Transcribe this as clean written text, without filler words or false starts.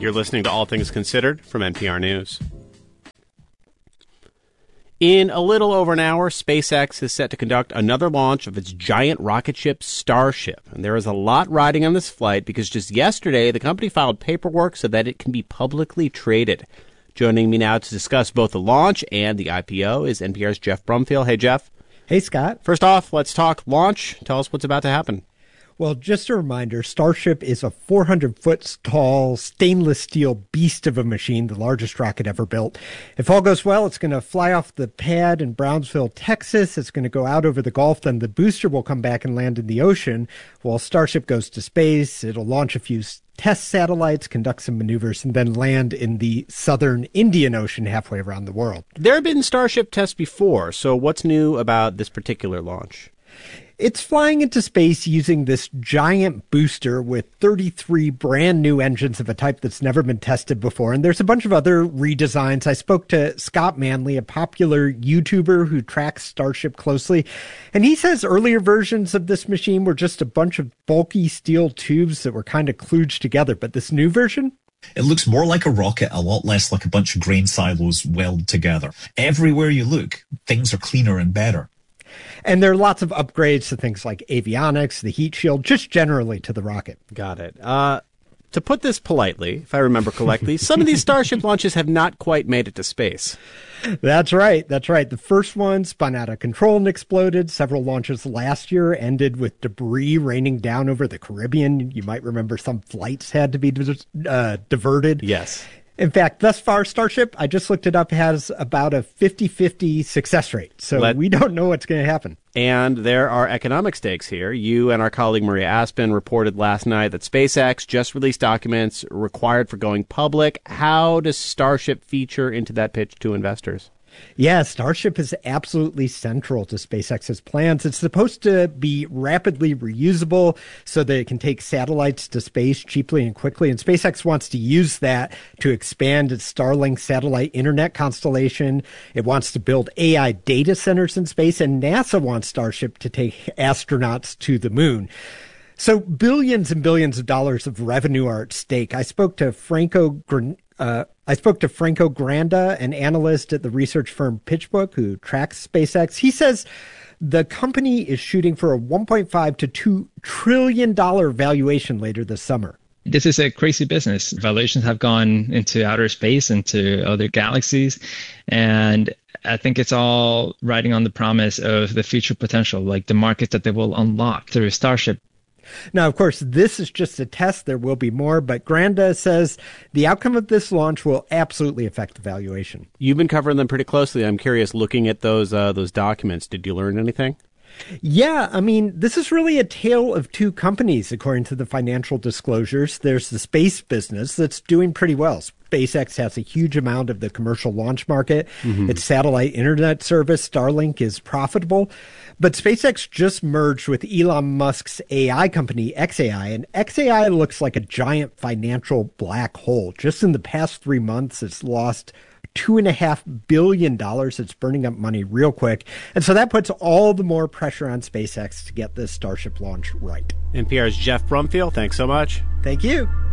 You're listening to All Things Considered from NPR News. In a little over an hour, SpaceX is set to conduct another launch of its giant rocket ship, Starship. And there is a lot riding on this flight because just yesterday, the company filed paperwork so that it can be publicly traded. Joining me now to discuss both the launch and the IPO is NPR's Jeff Brumfiel. Hey, Jeff. Hey, Scott. First off, let's talk launch. Tell us what's about to happen. Well, just a reminder, Starship is a 400-foot tall stainless steel beast of a machine, the largest rocket ever built. If all goes well, it's going to fly off the pad in Brownsville, Texas. It's going to go out over the Gulf. Then the booster will come back and land in the ocean. While Starship goes to space, it'll launch a few test satellites, conduct some maneuvers, and then land in the southern Indian Ocean halfway around the world. There have been Starship tests before, so what's new about this particular launch? It's flying into space using this giant booster with 33 brand new engines of a type that's never been tested before. And there's a bunch of other redesigns. I spoke to Scott Manley, a popular YouTuber who tracks Starship closely. And he says earlier versions of this machine were just a bunch of bulky steel tubes that were kind of kludged together. But this new version? It looks more like a rocket, a lot less like a bunch of grain silos welded together. Everywhere you look, things are cleaner and better. And there are lots of upgrades to things like avionics, the heat shield, just generally to the rocket. Got it. To put this politely, if I remember correctly, some of these Starship launches have not quite made it to space. That's right. That's right. The first one spun out of control and exploded. Several launches last year ended with debris raining down over the Caribbean. You might remember some flights had to be diverted. Yes. In fact, thus far, Starship, I just looked it up, has about a 50-50 success rate. So we don't know what's going to happen. And there are economic stakes here. You and our colleague Maria Aspen reported last night that SpaceX just released documents required for going public. How does Starship feature into that pitch to investors? Yeah, Starship is absolutely central to SpaceX's plans. It's supposed to be rapidly reusable so that it can take satellites to space cheaply and quickly. And SpaceX wants to use that to expand its Starlink satellite internet constellation. It wants to build AI data centers in space, and NASA wants Starship to take astronauts to the moon. So billions and billions of dollars of revenue are at stake. I spoke to Franco Granda, an analyst at the research firm PitchBook who tracks SpaceX. He says the company is shooting for a $1.5 to $2 trillion valuation later this summer. This is a crazy business. Valuations have gone into outer space, into other galaxies, and I think it's all riding on the promise of the future potential, like the market that they will unlock through Starship. Now, of course, this is just a test. There will be more, but Granda says the outcome of this launch will absolutely affect the valuation. You've been covering them pretty closely. I'm curious, looking at those documents, did you learn anything? Yeah, I mean, this is really a tale of two companies, according to the financial disclosures. There's the space business that's doing pretty well. SpaceX has a huge amount of the commercial launch market. Mm-hmm. Its satellite internet service, Starlink, is profitable. But SpaceX just merged with Elon Musk's AI company, xAI, and xAI looks like a giant financial black hole. Just in the past 3 months, it's lost $2.5 billion. It's burning up money real quick. And so that puts all the more pressure on SpaceX to get this Starship launch right. NPR's Jeff Brumfiel, thanks so much. Thank you.